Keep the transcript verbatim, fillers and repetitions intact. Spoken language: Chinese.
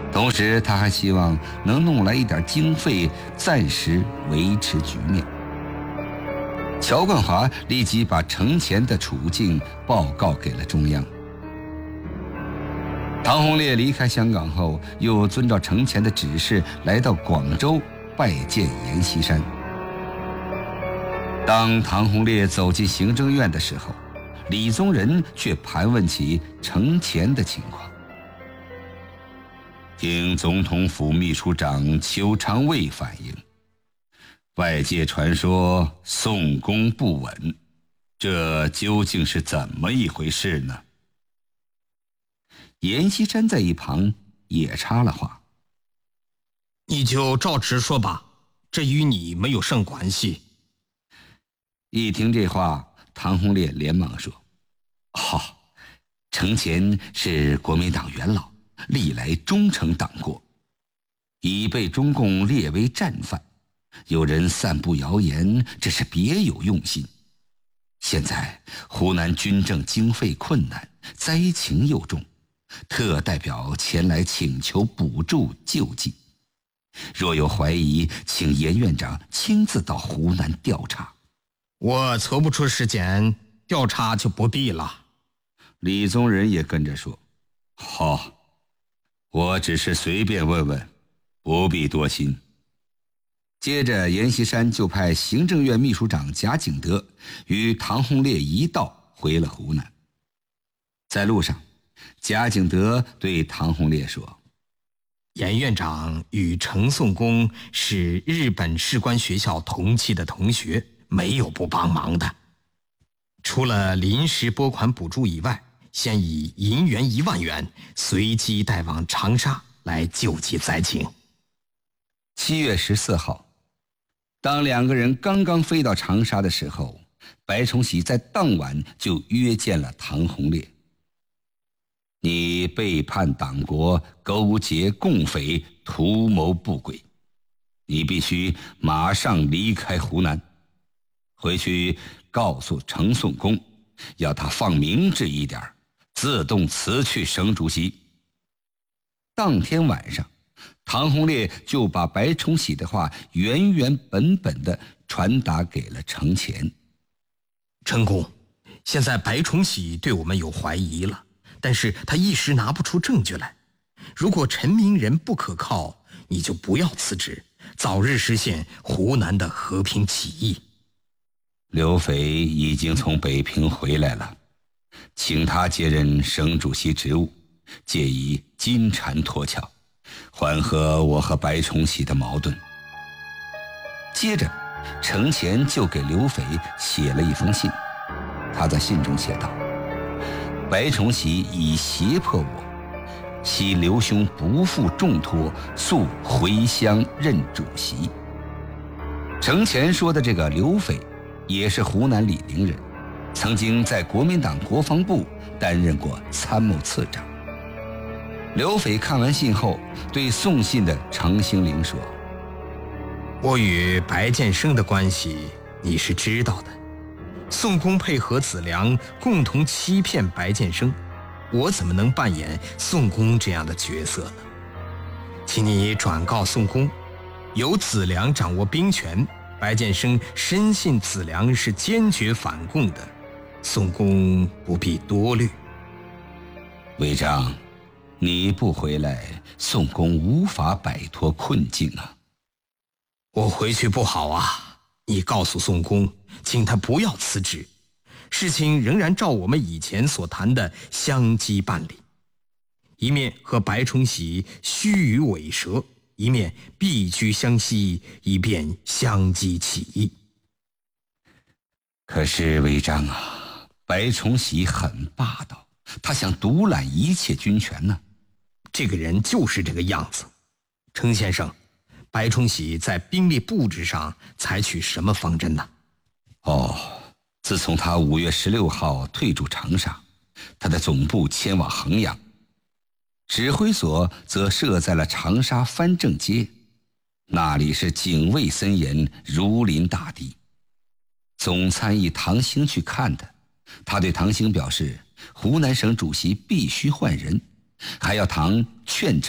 同时他还希望能弄来一点经费，暂时维持局面。乔冠华立即把程潜的处境报告给了中央。唐洪烈离开香港后，又遵照程潜的指示来到广州拜见阎锡山。当唐洪烈走进行政院的时候，李宗仁却盘问起程潜的情况。听总统府秘书长邱长卫反映，外界传说宋公不稳，这究竟是怎么一回事呢？阎锡山在一旁也插了话： 你就照直说吧，这与你没有甚关系。 一听这话，唐洪烈连忙说：哦，程潜是国民党元老，历来忠诚党国，已被中共列为战犯，有人散布谣言，这是别有用心。现在湖南军政经费困难，灾情又重，特代表前来请求补助救济。若有怀疑，请阎院长亲自到湖南调查。 我抽不出时间，调查就不必了。 李宗仁也跟着说：好，我只是随便问问，不必多心。接着阎锡山就派行政院秘书长贾景德与唐洪烈一道回了湖南。在路上，贾景德对唐洪烈说： 阎院长与程宋公是日本士官学校同期的同学，没有不帮忙的。除了临时拨款补助以外，先以银元一万元随机带往长沙来救济灾情。 七月十四号，当两个人刚刚飞到长沙的时候，白崇禧在当晚就约见了唐洪烈。你背叛党国，勾结共匪，图谋不轨，你必须马上离开湖南，回去告诉程宋公，要他放明智一点，自动辞去省主席。当天晚上，唐洪烈就把白崇禧的话原原本本地传达给了程潜。 程公，现在白崇禧对我们有怀疑了，但是他一时拿不出证据来。如果陈明仁不可靠，你就不要辞职，早日实现湖南的和平起义。 刘斐已经从北平回来了，请他接任省主席职务，借以金蝉脱壳，缓和我和白崇禧的矛盾。接着，程潜就给刘斐写了一封信，他在信中写道：白崇禧已胁迫我，希刘兄不负重托，速回乡任主席。程潜说的这个刘斐也是湖南醴陵人，曾经在国民党国防部担任过参谋次长。刘斐看完信后，对送信的程兴龄说： 我与白建生的关系你是知道的，宋公配合子良共同欺骗白建生，我怎么能扮演宋公这样的角色呢？请你转告宋公，由子良掌握兵权，白建生深信子良是坚决反共的，宋公不必多虑。 韦章，你不回来，宋公无法摆脱困境啊。 我回去不好啊，你告诉宋公，请他不要辞职，事情仍然照我们以前所谈的相机办理，一面和白崇禧虚与委蛇，一面避居湘西，以便相机起义。 可是韦章啊，白崇禧很霸道，他想独揽一切军权呢。 这个人就是这个样子。程先生，白崇禧在兵力布置上采取什么方针呢？ 哦，自从他五月十六号退驻长沙，他的总部迁往衡阳，指挥所则设在了长沙藩正街，那里是警卫森严，如临大敌。总参议唐兴去看的，他对唐兴表示，湖南省主席必须换人，还要唐劝